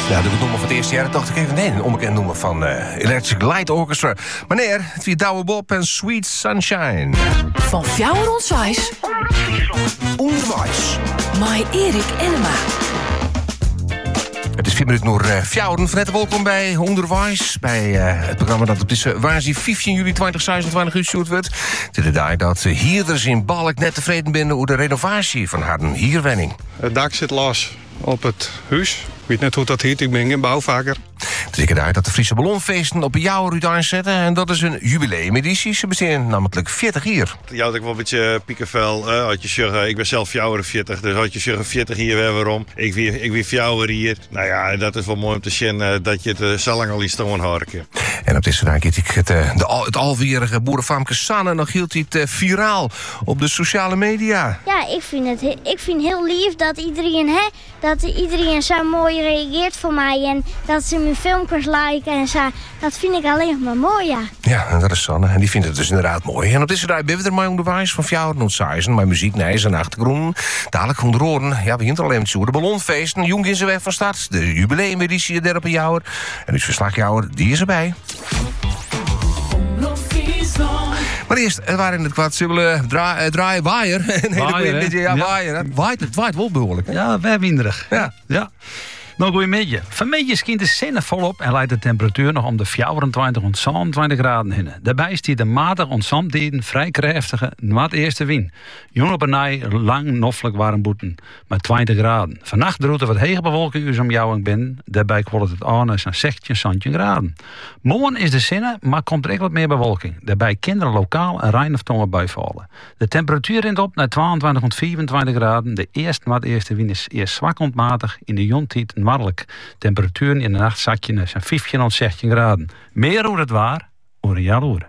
Ja, doe ik het nummer van het eerste jaar. Dan dacht ik even, nee, een onbekend nummer van Electric Light Orchestra. Meneer, het wie Douwe Bob en Sweet Sunshine. Van Fjouwer Ontwijs. Onderwijs. My Erik Enema. Het is 4 minuten door Fjouwen. Van harte welkom bij Onderwijs. Bij het programma dat op deze waarsij 15 juli 2026 gestuurd wordt. Het is de dag dat hierders in Balk net tevreden zijn over de renovatie van haar hierwenning. Het dak zit los op het huis. Ik weet net hoe dat heet, ik ben geen bouwvakker. Het is daar dat de Friese ballonfeesten op jouw ruut aanzetten. En dat is een jubileumeditie. Ze bestaan namelijk 40 jaar. Ja, had ik wel een beetje piekenvel. Had je zeggen, ik ben zelf 40, dus had je zeggen 40 hier weer waarom. Ik wie 40 hier. Nou ja, dat is wel mooi om te zien dat je het zo lang al in stomen harken. En op deze dag hield ik het alweerige boerenfamke Sanne nog hield hij het viraal op de sociale media. Ja, ik vind heel lief dat iedereen zo mooi reageert voor mij en dat ze mijn filmpjes liken en zo. Dat vind ik alleen maar mooi, ja. Ja, en dat is Sanne. En die vindt het dus inderdaad mooi. En op deze dag ben we er maar onderwijs van Fjouwer en Saizen, mijn muziek, nee, zijn achtergrond. Dadelijk onder oren. Ja, we begint al alleen met de ballonfeesten. Jong is er weg van start. De jubileumeditie der op een jouwer. En uw verslagjouwer, die is erbij. Maar eerst, het waren in het kwad zullen draaien waaier. Waaier. Het waait wel behoorlijk. Hè? Ja, wij winderig. Ja. Nou, goeiemiddag. Vanmiddag schijnt de zon volop en leidt de temperatuur nog om de 24 tot 27 graden heen. Daarbij stiert de matig ontzamtijden vrij krachtige noordeerste wind. Jong op een nij lang noffelijk warm boeten met 20 graden. Vannacht droegt er wat hege bewolking om jou en ben. Daarbij kwalt het aan naar 16, 17 graden. Morgen is de zon, maar komt er echt wat meer bewolking. Daarbij kinderen lokaal een rein of tongen bijvallen. De temperatuur rent op naar 22 tot 24 graden. De eerste noordeerste wind is eerst zwak ontmatig in de jontijd marlijk. Temperaturen in de nacht zakje naar 15 tot 16 graden. Meer hoe het waar, over een jaar horen.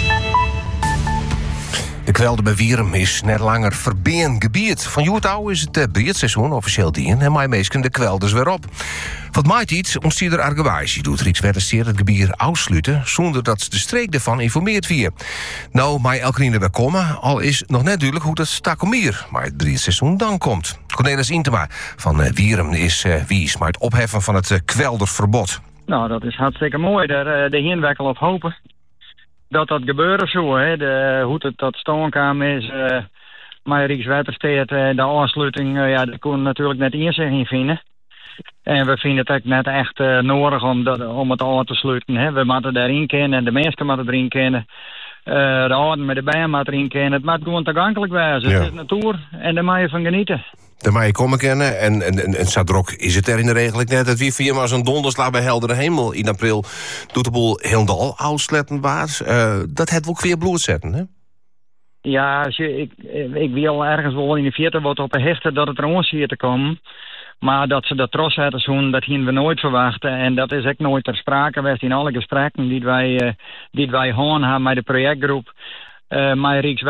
De kwelde bij Wierum is net langer verbeen gebied. Van Joertouw is het breedseizoen officieel dien en mij meesken de kwelders weer op. Wat maait iets, ontstiert er argewijs. Doet Rijkswaterstaat het gebied uitsluiten zonder dat de streek ervan informeert wie. Nou, mij elke weer komen, al is nog net duidelijk hoe dat stakomier maar het breedseizoen dan komt. Cornelis Intema van Wierum is wies maar het opheffen van het kwelderverbod. Nou, dat is hartstikke mooi. Daar hinwerk al op hopen. Dat gebeuren zo, hè. Hoe het tot stand kwam is, maar Rijkswaterstaat, de aansluiting, daar kon natuurlijk net inzicht vinden. En we vinden het net echt nodig om het aan te sluiten. Hè. We moeten daarin kennen, de mensen moeten erin kennen. De ouden met de bijen moeten erin kennen. Het moet gewoon toegankelijk wezen. Ja. Het is natuur en daar moet je van genieten. Daar mag je komen kennen. En Sadrok is het er in de regel net. Het wie via maar zo'n donderslag bij heldere hemel in april doet de boel helemaal uitsletten waard. Dat het wel weer bloed zetten, hè? Ja, ik wil ergens wel in de 40 wat op hechten dat het er ons hier te komen. Maar dat ze dat trots hadden zoen, dat gingen we nooit verwachten. En dat is ook nooit ter sprake geweest in alle gesprekken die wij hebben met de projectgroep.